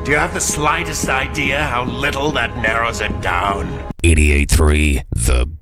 Do you have the slightest idea how little that narrows it down? 88.3 The